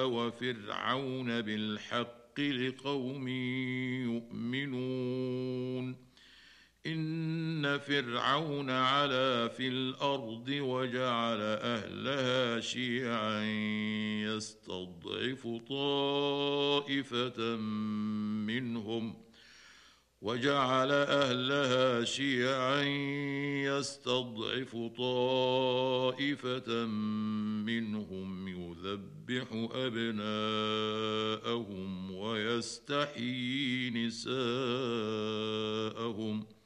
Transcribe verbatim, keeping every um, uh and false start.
وفرعون بالحق لقوم يؤمنون إن فرعون علا في الأرض وجعل أهلها شيعا يستضعف طائفة منهم وجعل أهلها شيعا يستضعف طائفة منهم يذبح أبناءهم ويستحيي نساءهم